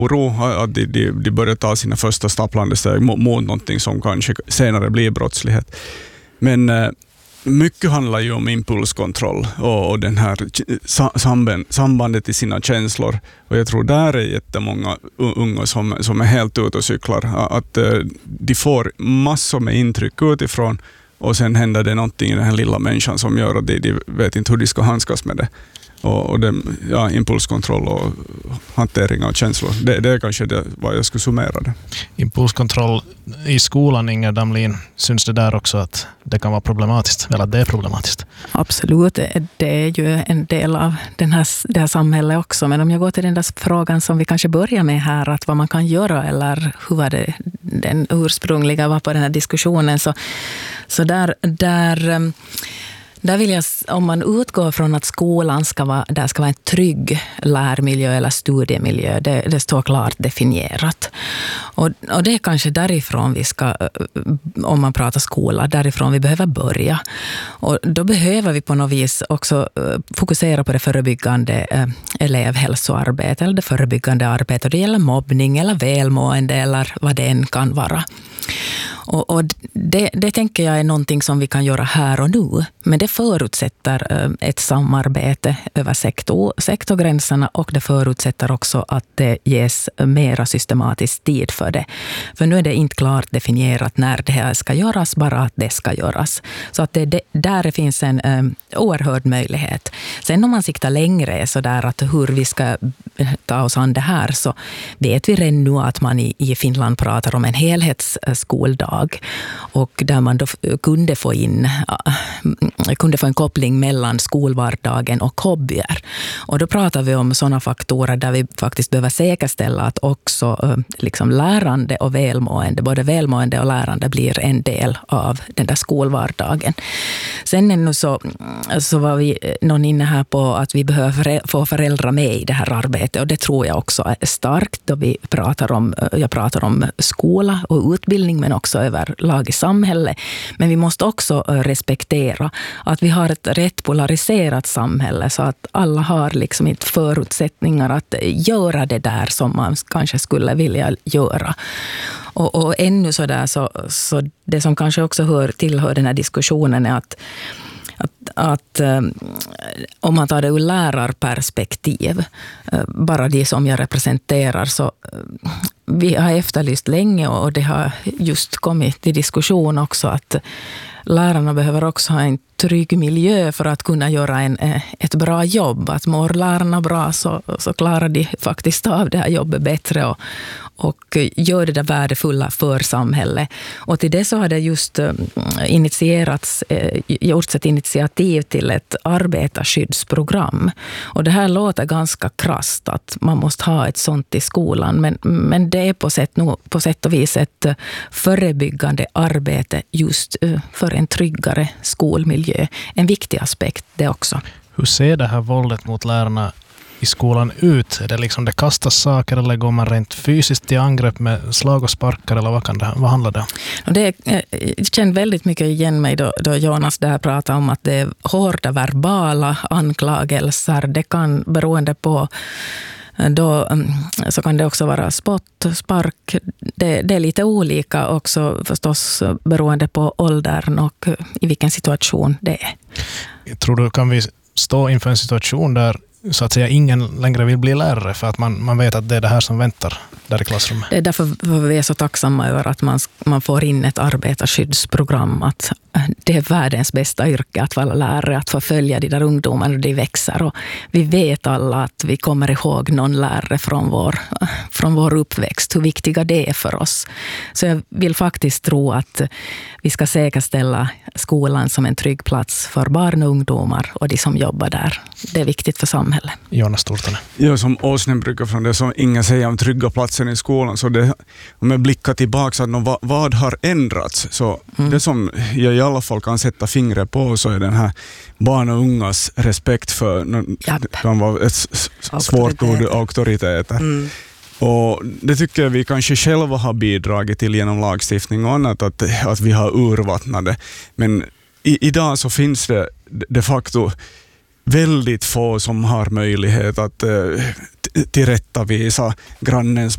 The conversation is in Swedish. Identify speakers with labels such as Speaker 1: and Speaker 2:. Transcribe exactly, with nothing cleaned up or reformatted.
Speaker 1: oro att de, de, de börjar ta sina första stapplande steg mot, mot någonting som kanske senare blir brottslighet. Men eh, mycket handlar ju om impulskontroll och, och den här samband, sambandet i sina känslor. Och jag tror där är jättemånga unga som, som är helt ute och cyklar. Att eh, de får massor med intryck utifrån och sen händer det någonting i den här lilla människan som gör att de, de vet inte hur de ska handskas med det. Och, och det, ja, impulskontroll och hantering av känslor. Det, det är kanske det vad jag skulle summera det.
Speaker 2: Impulskontroll i skolan, Inger Damlin, syns det där också att det kan vara problematiskt, eller att det är problematiskt?
Speaker 3: Absolut, det är ju en del av den här, det här samhället också. Men om jag går till den där frågan som vi kanske börjar med här, att vad man kan göra eller hur var det den ursprungliga var på den här diskussionen, så, så där... där Där vill jag, om man utgår från att skolan ska vara, där ska vara en trygg lärmiljö eller studiemiljö, det, det står klart definierat. Och, och det är kanske därifrån vi ska, om man pratar skola, därifrån vi behöver börja. Och då behöver vi på något vis också fokusera på det förebyggande elevhälsoarbetet eller det förebyggande arbetet. Det gäller mobbning eller välmående eller vad det än kan vara. Och, och det, det tänker jag är någonting som vi kan göra här och nu. Men det förutsätter ett samarbete över sektor, sektorgränserna och det förutsätter också att det ges mera systematisk tid för det. För nu är det inte klart definierat när det här ska göras, bara att det ska göras. Så att det, det, där finns en um, oerhörd möjlighet. Sen om man siktar längre så där att hur vi ska ta oss an det här, så vet vi redan nu att man i, i Finland pratar om en helhetsskoldag och där man då kunde få in kunde få en koppling mellan skolvardagen och hobbyer. Och då pratar vi om sådana faktorer där vi faktiskt behöver säkerställa att också liksom lärande och välmående, både välmående och lärande blir en del av den där skolvardagen. Sen ännu så, så var vi någon inne här på att vi behöver få föräldrar med i det här arbetet och det tror jag också är starkt då vi pratar om, jag pratar om skola och utbildning men också överlag i samhället. Men vi måste också respektera att vi har ett rätt polariserat samhälle så att alla har liksom inte förutsättningar att göra det där som man kanske skulle vilja göra. Och, och ännu så där så, så det som kanske också hör tillhör den här diskussionen är att Att, att um, om man tar det ur lärarperspektiv, uh, bara det som jag representerar, så uh, vi har efterlyst länge och det har just kommit till diskussion också att lärarna behöver också ha en trygg miljö för att kunna göra en, ett bra jobb. Att mår lärarna bra så, så klarar de faktiskt av det här jobbet bättre och, och gör det där värdefulla för samhället. Och till det så har det just initierats, gjorts ett initiativ till ett arbetarskyddsprogram. Och det här låter ganska krasst att man måste ha ett sånt i skolan. Men, men det är på sätt, på sätt och vis ett förebyggande arbete just för en tryggare skolmiljö. En viktig aspekt det också.
Speaker 2: Hur ser det här våldet mot lärarna i skolan ut? Är det liksom det kastas saker eller går man rent fysiskt i angrepp med slag och sparkar eller vad kan det, vad handlar det om?
Speaker 3: Det, jag känner väldigt mycket igen mig då, då Jonas där pratar om att det är hårda verbala anklagelser. Det kan beroende på då så kan det också vara spott, spark. Det, det är lite olika också förstås beroende på åldern och i vilken situation det är.
Speaker 2: Jag tror du kan vi stå inför en situation där så att säga ingen längre vill bli lärare för att man, man vet att det är det här som väntar där i klassrummet.
Speaker 3: Det är därför vi är så tacksamma över att man, man får in ett arbetarskyddsprogram, att det är världens bästa yrke att vara lärare, att få följa de där ungdomarna och de växer. Och vi vet alla att vi kommer ihåg någon lärare från vår, från vår uppväxt, hur viktiga det är för oss. Så jag vill faktiskt tro att vi ska säkerställa skolan som en trygg plats för barn och ungdomar och de som jobbar där. Det är viktigt för samhället.
Speaker 2: Jonas Tortonen.
Speaker 1: Ja, som Åsnen brukar från det som ingen säger om trygga platsen i skolan, så det, om jag blickar tillbaka att vad, vad har ändrats, så mm. det som jag i alla fall kan sätta fingret på så är den här barn och ungas respekt för de var ett svårt ord, auktoriteter. Mm. Och det tycker jag vi kanske själva har bidragit till genom lagstiftning och annat, att, att vi har urvattnade. Men i, idag så finns det de facto väldigt få som har möjlighet att eh, tillrättavisa grannens